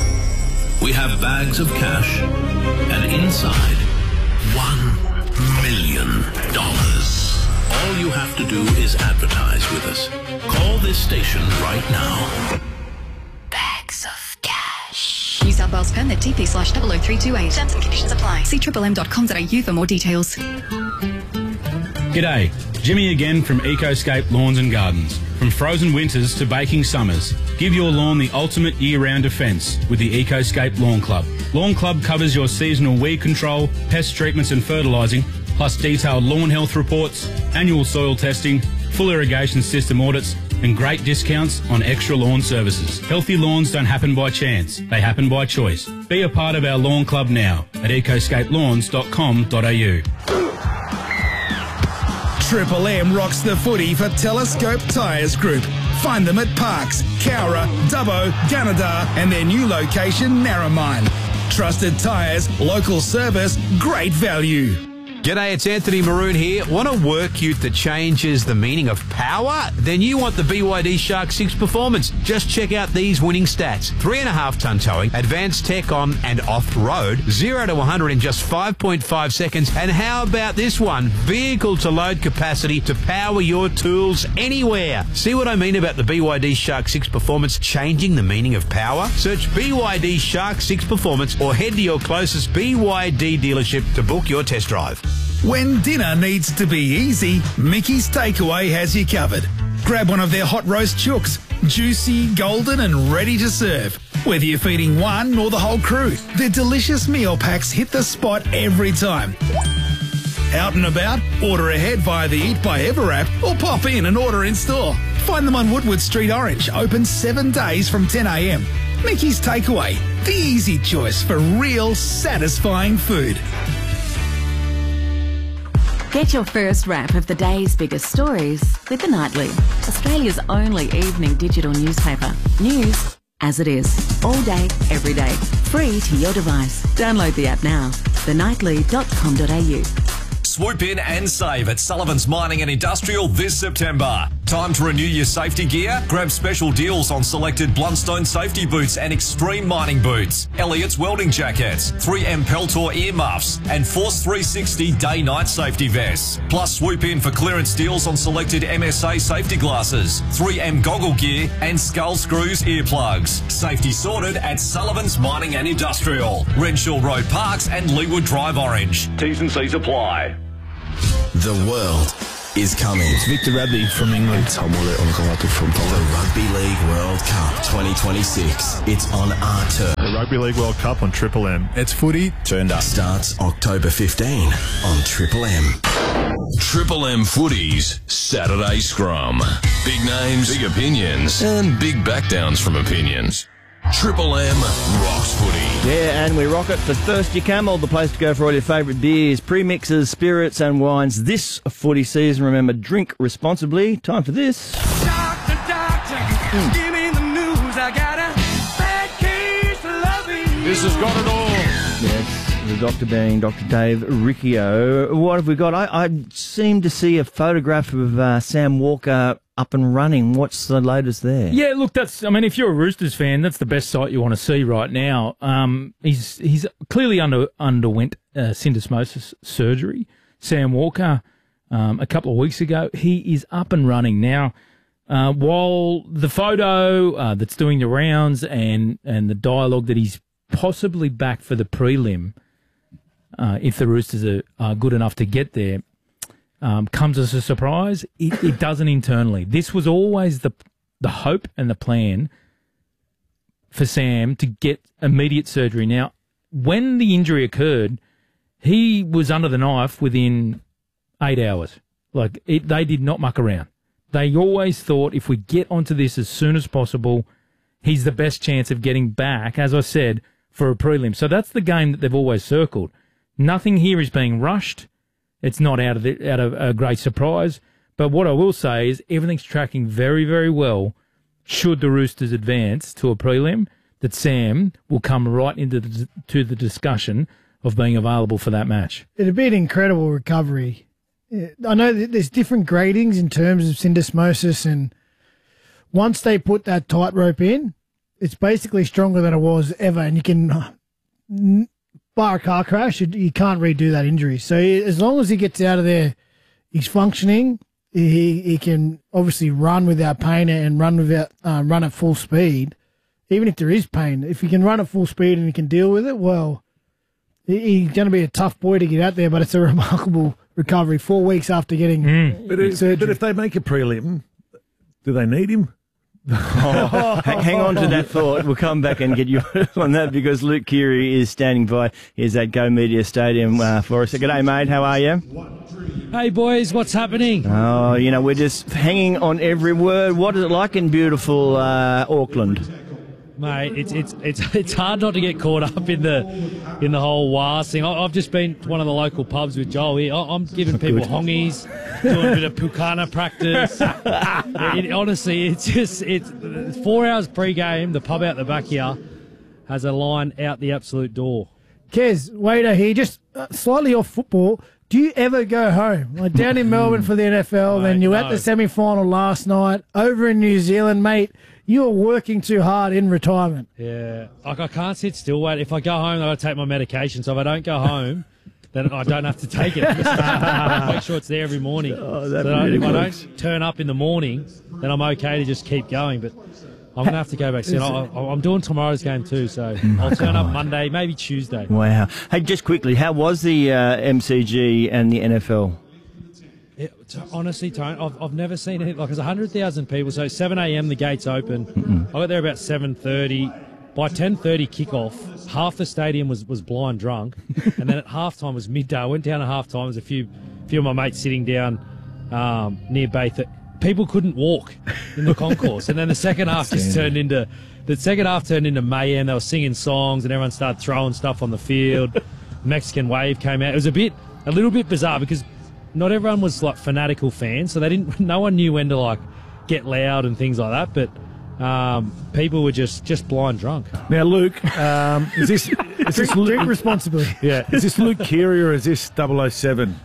We have bags of cash, and inside, $1 million. All you have to do is advertise with us. Call this station right now. Bags of cash. New South Wales permit TP/00328. Terms and conditions apply. See triplem.com.au for more details. G'day, Jimmy again from Ecoscape Lawns and Gardens. From frozen winters to baking summers, give your lawn the ultimate year-round defence with the Ecoscape Lawn Club. Lawn Club covers your seasonal weed control, pest treatments and fertilising, plus detailed lawn health reports, annual soil testing, full irrigation system audits, and great discounts on extra lawn services. Healthy lawns don't happen by chance, they happen by choice. Be a part of our lawn club now at ecoscapelawns.com.au. Triple M rocks the footy for Telescope Tyres Group. Find them at Parks, Cowra, Dubbo, Gunnedah and their new location, Narromine. Trusted tyres, local service, great value. G'day, it's Anthony Maroon here. Want a work ute that changes the meaning of power? Then you want the BYD Shark 6 Performance. Just check out these winning stats. 3.5 tonne towing, advanced tech on and off-road, 0 to 100 in just 5.5 seconds. And how about this one? Vehicle to load capacity to power your tools anywhere. See what I mean about the BYD Shark 6 Performance changing the meaning of power? Search BYD Shark 6 Performance or head to your closest BYD dealership to book your test drive. When dinner needs to be easy, Mickey's Takeaway has you covered. Grab one of their hot roast chooks, juicy, golden and ready to serve. Whether you're feeding one or the whole crew, their delicious meal packs hit the spot every time. Out and about? Order ahead via the Eat by Ever app or pop in and order in store. Find them on Woodward Street, Orange, open 7 days from 10 a.m. Mickey's Takeaway, the easy choice for real satisfying food. Get your first wrap of the day's biggest stories with The Nightly, Australia's only evening digital newspaper. News as it is, all day, every day, free to your device. Download the app now, thenightly.com.au. Swoop in and save at Sullivan's Mining and Industrial this September. Time to renew your safety gear? Grab special deals on selected Blundstone safety boots and extreme mining boots, Elliott's welding jackets, 3M Peltor earmuffs, and Force 360 day-night safety vests. Plus, swoop in for clearance deals on selected MSA safety glasses, 3M goggle gear, and Skull Screws earplugs. Safety sorted at Sullivan's Mining and Industrial, Renshaw Road Parks and Leewood Drive Orange. T's and C's apply. The world is coming. It's Victor Radley from England. The Rugby League World Cup 2026. It's on our turf. The Rugby League World Cup on Triple M. It's footy turned up. Starts October 15 on Triple M. Triple M Footy's Saturday Scrum. Big names, big opinions, and big backdowns from opinions. Triple M rocks footy. Yeah, and we rock it for Thirsty Camel, the place to go for all your favourite beers, premixes, spirits and wines this footy season. Remember, drink responsibly. Time for this. Doctor, give me the news. I got a bad case of loving. This has got it all. Yes, the doctor being Dr. Dave Riccio. What have we got? I seem to see a photograph of Sam Walker up and running. What's the latest there? Yeah, look, if you're a Roosters fan, that's the best sight you want to see right now. He's clearly underwent syndesmosis surgery. Sam Walker, a couple of weeks ago, he is up and running now. While the photo that's doing the rounds and the dialogue that he's possibly back for the prelim, if the Roosters are good enough to get there, comes as a surprise. It doesn't internally. This was always the hope and the plan for Sam to get immediate surgery. Now, when the injury occurred, he was under the knife within 8 hours. They did not muck around. They always thought if we get onto this as soon as possible, he's the best chance of getting back, as I said, for a prelim. So that's the game that they've always circled. Nothing here is being rushed. It's not out of a great surprise. But what I will say is everything's tracking very, very well. Should the Roosters advance to a prelim, that Sam will come right into the discussion of being available for that match. It'd be an incredible recovery. I know that there's different gradings in terms of syndesmosis, and once they put that tightrope in, it's basically stronger than it was ever, and you can... bar a car crash, you can't redo that injury. So as long as he gets out of there, he's functioning. He can obviously run without pain and run at full speed. Even if there is pain, if he can run at full speed and he can deal with it, well, he's going to be a tough boy to get out there. But it's a remarkable recovery. 4 weeks after getting surgery. But if they make a prelim, do they need him? Hang on to that thought. We'll come back and get you on that because Luke Keary is standing by. He's at Go Media Stadium for us. G'day, mate. How are you? Hey, boys. What's happening? Oh, we're just hanging on every word. What is it like in beautiful Auckland? Mate, it's hard not to get caught up in the whole WAS thing. I've just been to one of the local pubs with Joel here. I'm giving people hongies, doing a bit of pukana practice. Honestly, it's 4 hours pre-game. The pub out the back here has a line out the absolute door. Kez, waiter here, just slightly off football. Do you ever go home? Like down in Melbourne for the NFL, then you're at the semi-final last night, over in New Zealand, mate. You are working too hard in retirement. Yeah. I can't sit still, wait. If I go home, I've got to take my medication. So if I don't go home, then I don't have to take it. Make sure it's there every morning. Oh, that so really if works. I don't turn up in the morning, then I'm okay to just keep going. But I'm going to have to go back soon. I'm doing tomorrow's game too, so I'll turn up Monday, maybe Tuesday. Wow. Hey, just quickly, how was the MCG and the NFL? Honestly, Tone, I've never seen anything like. There's 100,000 people, so 7 a.m. the gates open. I got there about 7:30. By 10:30 kickoff, half the stadium was blind drunk, and then at halftime was midday. I went down at halftime. There was a few of my mates sitting down near Bath. People couldn't walk in the concourse, and then the second half just turned into The second half turned into mayhem. They were singing songs and everyone started throwing stuff on the field. Mexican wave came out. It was a little bit bizarre because not everyone was like fanatical fans, so no one knew when to like get loud and things like that. But people were just blind drunk. Now, Luke, is this drink responsibly? Yeah, is this Luke Keary or is this 007?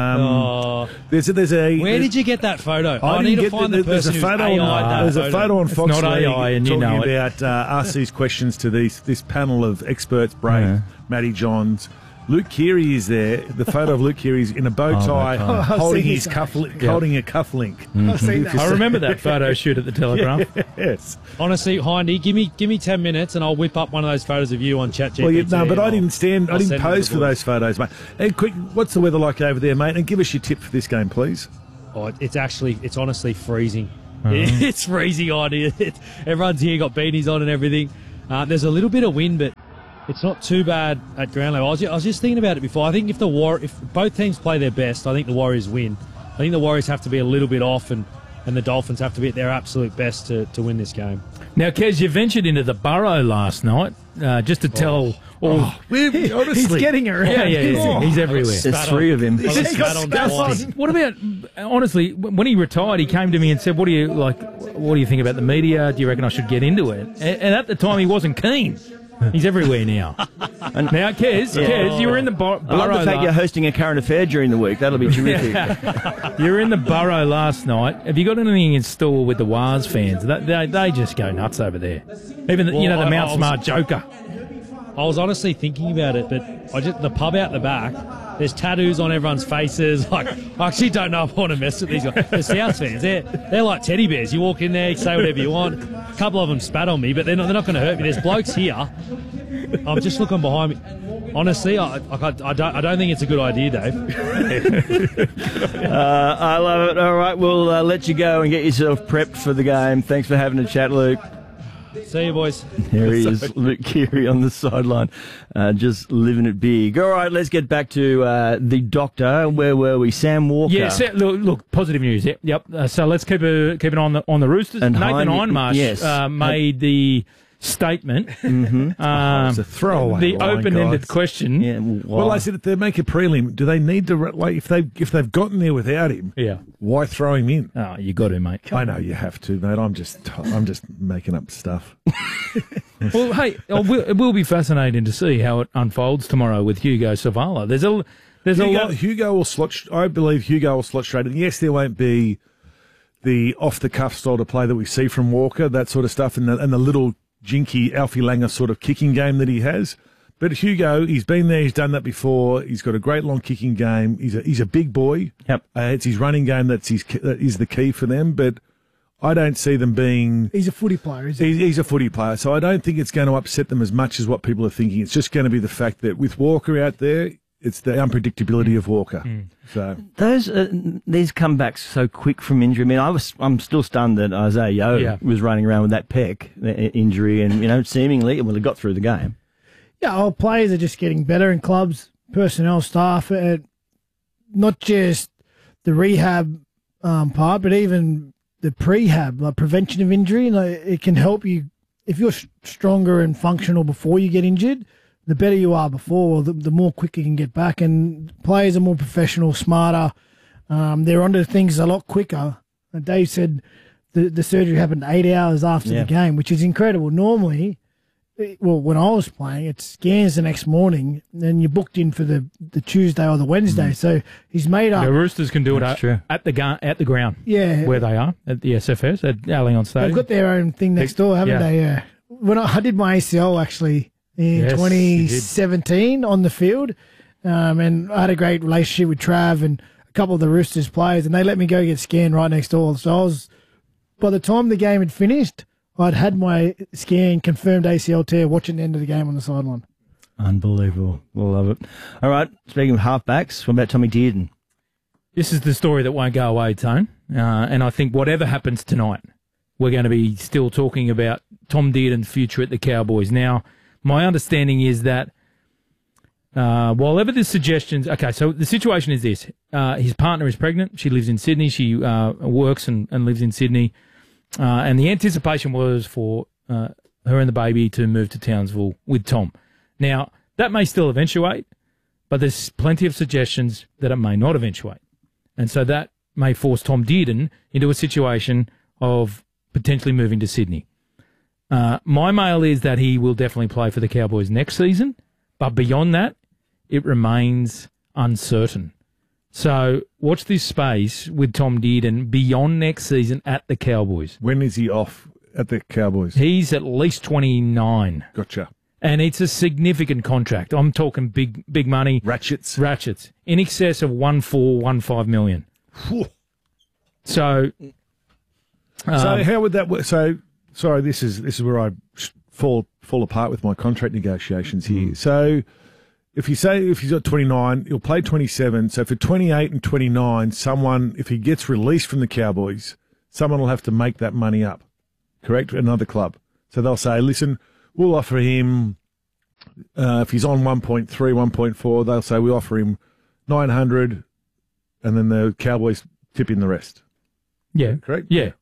There's a. Where did you get that photo? I didn't need to get find the person who's AI'd that There's a photo on Fox not League AI, and you talking know it. about ask these questions to this panel of experts: Brave, Matty Johns. Luke Keary is there. The photo of Luke Keary is in a bow tie, holding his holding a cufflink. I've seen that. I remember that photo shoot at the Telegraph. Yes. Honestly, Hindy, give me 10 minutes and I'll whip up one of those photos of you on ChatGPT. Well, but I didn't I'll didn't send pose you for the those photos, mate. And quick, what's the weather like over there, mate? And give us your tip for this game, please. Oh, it's honestly freezing. It's freezing on here. Everyone's here got beanies on and everything. There's a little bit of wind, but it's not too bad at ground level. I was just thinking about it before. I think if both teams play their best, I think the Warriors win. I think the Warriors have to be a little bit off, and the Dolphins have to be at their absolute best to win this game. Now, Kez, you ventured into the Burrow last night just to tell all. He's getting around. Yeah. He's everywhere. There's three of him. What about, honestly, when he retired, he came to me and said, what do you think about the media? Do you reckon I should get into it? And at the time, he wasn't keen. He's everywhere now. And now, Kez, you were in the Burrow. I love the fact you're hosting a current affair during the week. That'll be terrific. You were in the Burrow last night. Have you got anything in store with the Wars fans? They just go nuts over there. Even the Mount Smart Joker. I was honestly thinking about it, but the pub out the back, there's tattoos on everyone's faces. Like, I actually don't know if I want to mess with these guys. The South fans, they're like teddy bears. You walk in there, you say whatever you want. A couple of them spat on me, but they're not going to hurt me. There's blokes here. I'm just looking behind me. Honestly, I don't think it's a good idea, Dave. I love it. All right, we'll let you go and get yourself prepped for the game. Thanks for having a chat, Luke. See you, boys. Here he is, Luke Keary on the sideline, just living it big. All right, let's get back to the doctor. Where were we? Sam Walker. Yeah, look, positive news. Yep. So let's keep an eye on the Roosters. And Nathan Hindmarsh made the statement. Mm-hmm. It's a throwaway. The open-ended question. Yeah, well, I said if they make a prelim, do they need to if they've gotten there without him? Yeah. Why throw him in? Oh, you got to, mate. I know you have to, mate. I'm just making up stuff. Well, hey, it will be fascinating to see how it unfolds tomorrow with Hugo Savala. There's a lot. Hugo will slot. I believe Hugo will slot straight. And yes, there won't be the off-the-cuff style to play that we see from Walker, that sort of stuff, and the little jinky Alfie Langer sort of kicking game that he has. But Hugo, he's been there, he's done that before. He's got a great long kicking game. He's a big boy. Yep. It's his running game that is the key for them. But I don't see them being. He's a footy player, isn't he? He's a footy player, so I don't think it's going to upset them as much as what people are thinking. It's just going to be the fact that with Walker out there, it's the unpredictability of Walker. So these comebacks so quick from injury. I mean, I'm still stunned that Isaiah Yeo was running around with that pec injury, and seemingly he got through the game. Yeah, our players are just getting better in clubs, personnel, staff, not just the rehab part, but even the prehab, like prevention of injury. It can help you if you're stronger and functional before you get injured. The better you are before, the more quicker you can get back. And players are more professional, smarter. They're onto things a lot quicker. Dave said the surgery happened 8 hours after the game, which is incredible. Normally, when I was playing, it scans the next morning, and you're booked in for the Tuesday or the Wednesday. So he's made up. The Roosters can do it at the ground. Yeah, where they are at the SFS at Allianz Stadium. They've got their own thing next door, haven't they? Yeah. When I did my ACL actually in 2017 on the field, and I had a great relationship with Trav and a couple of the Roosters players, and they let me go get scanned right next door. So by the time the game had finished, I'd had my scan confirmed ACL tear watching the end of the game on the sideline. Unbelievable. We'll love it. All right, speaking of halfbacks, what about Tommy Dearden? This is the story that won't go away, Tone. And I think whatever happens tonight, we're going to be still talking about Tom Dearden's future at the Cowboys. Now, my understanding is that while ever there's suggestions... Okay, so the situation is this. His partner is pregnant. She lives in Sydney. She works and lives in Sydney. And the anticipation was for her and the baby to move to Townsville with Tom. Now, that may still eventuate, but there's plenty of suggestions that it may not eventuate. And so that may force Tom Dearden into a situation of potentially moving to Sydney. My mail is that he will definitely play for the Cowboys next season, but beyond that, it remains uncertain. So watch this space with Tom Dearden beyond next season at the Cowboys. When is he off at the Cowboys? He's at least 29. Gotcha. And it's a significant contract. I'm talking big money. Ratchets. In excess of 1.5 million. So how would that work? So, sorry, this is where I fall apart with my contract negotiations here. So, if he's got 29, he'll play 27. So for 28 and 29, if he gets released from the Cowboys, someone will have to make that money up. Correct? Another club. So they'll say, listen, we'll offer him, if he's on 1.3, 1.4, they'll say we offer him 900, and then the Cowboys tip in the rest. Yeah. Correct? Yeah.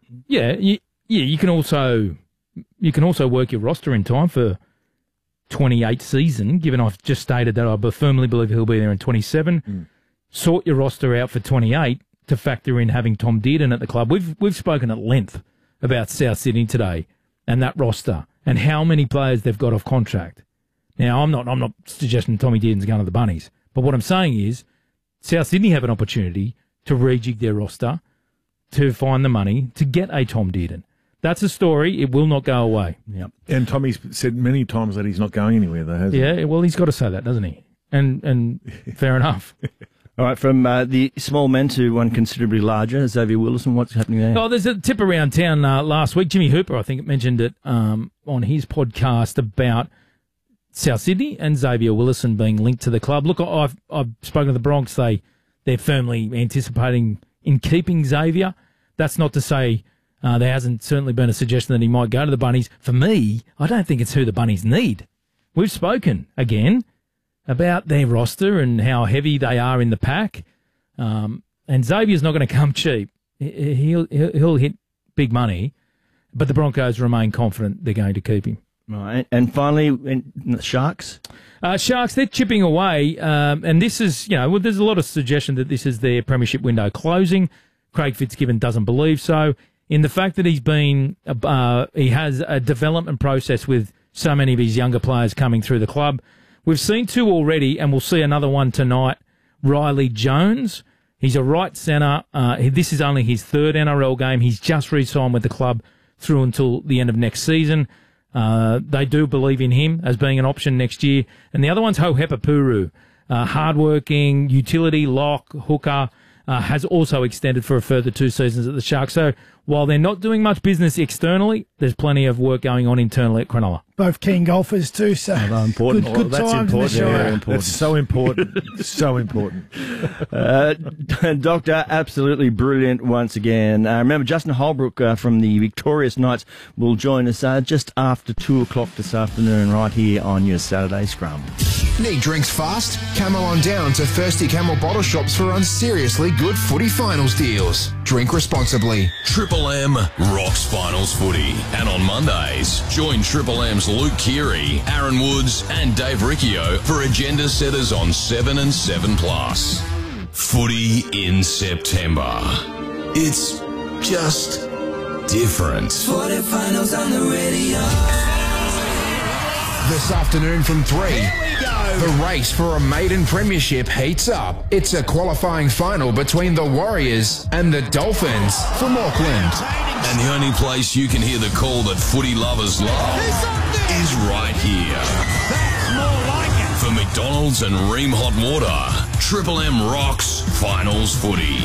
You can also work your roster in time for 28 season, given I've just stated that I firmly believe he'll be there in 27. Sort your roster out for 28 to factor in having Tom Dearden at the club. We've spoken at length about South Sydney today and that roster and how many players they've got off contract. Now, I'm not suggesting Tommy Dearden's going to the Bunnies, but what I'm saying is South Sydney have an opportunity to rejig their roster to find the money to get a Tom Dearden. That's a story. It will not go away. Yep. And Tommy's said many times that he's not going anywhere, though, hasn't he? Yeah, well, he's got to say that, doesn't he? And fair enough. All right, from the small men to one considerably larger, Xavier Willison, what's happening there? Oh, there's a tip around town last week. Jimmy Hooper, I think, mentioned it on his podcast about South Sydney and Xavier Willison being linked to the club. Look, I've spoken to the Bronx. They're firmly anticipating in keeping Xavier. That's not to say there hasn't certainly been a suggestion that he might go to the Bunnies. For me, I don't think it's who the Bunnies need. We've spoken, again, about their roster and how heavy they are in the pack. And Xavier's not going to come cheap. He'll hit big money, but the Broncos remain confident they're going to keep him. Right. And finally, the Sharks? Sharks, they're chipping away. And this is, there's a lot of suggestion that this is their premiership window closing. Craig Fitzgibbon doesn't believe so. In the fact that he has a development process with so many of his younger players coming through the club. We've seen two already, and we'll see another one tonight. Riley Jones, he's a right centre. This is only his third NRL game. He's just re-signed with the club through until the end of next season. They do believe in him as being an option next year. And the other one's Hohepa Puru, hardworking, utility, lock, hooker, has also extended for a further 2 seasons at the Sharks. So while they're not doing much business externally, there's plenty of work going on internally at Cronulla. Both keen golfers too, so important. Good That's times important. in the Shire. Very important. That's so important. So important. Doctor, absolutely brilliant once again. Remember, Justin Holbrook from the Victorious Knights will join us just after 2 o'clock this afternoon right here on your Saturday Scrum. Need drinks fast? Come on down to Thirsty Camel Bottle Shops for unseriously good footy finals deals. Drink responsibly. Triple M rocks finals footy. And on Mondays, join Triple M's Luke Keary, Aaron Woods and Dave Riccio for agenda setters on 7 and 7 Plus. Footy in September. It's just different. Footy finals on the radio. This afternoon from 3, the race for a maiden premiership heats up. It's a qualifying final between the Warriors and the Dolphins from Auckland. And the only place you can hear the call that footy lovers love is right here. That's more like it. For McDonald's and Ream Hot Water, Triple M rocks finals footy.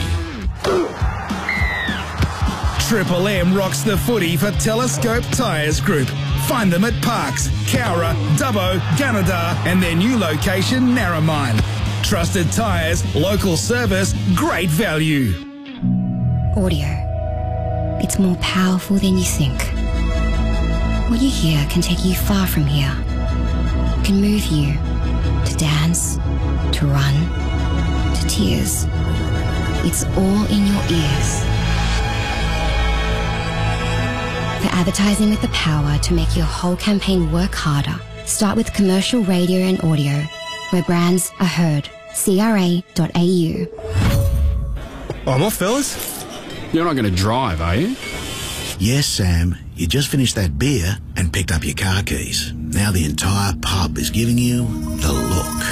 Triple M rocks the footy for Telescope Tyres Group. Find them at Parks, Cowra, Dubbo, Gunnedah and their new location, Narromine. Trusted tyres, local service, great value. Audio. It's more powerful than you think. What you hear can take you far from here. Can move you to dance, to run, to tears. It's all in your ears. For advertising with the power to make your whole campaign work harder, start with commercial radio and audio, where brands are heard. CRA.au. I'm off, fellas. You're not going to drive, are you? Yes, Sam. You just finished that beer and picked up your car keys. Now the entire pub is giving you the look.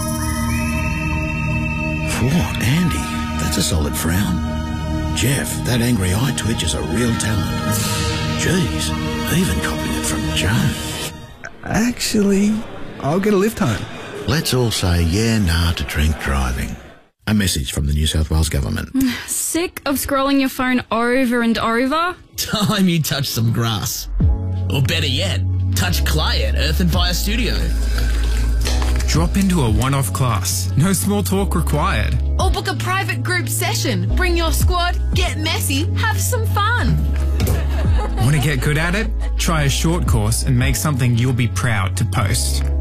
Whoa, Andy, that's a solid frown. Jeff, that angry eye twitch is a real talent. Jeez, even copied it from Joe. Actually, I'll get a lift home. Let's all say yeah, nah to drink driving. A message from the New South Wales Government. Sick of scrolling your phone over and over? Time you touch some grass. Or better yet, touch clay at Earth and Fire Studio. Drop into a one-off class. No small talk required. Or book a private group session. Bring your squad, get messy, have some fun. Want to get good at it? Try a short course and make something you'll be proud to post.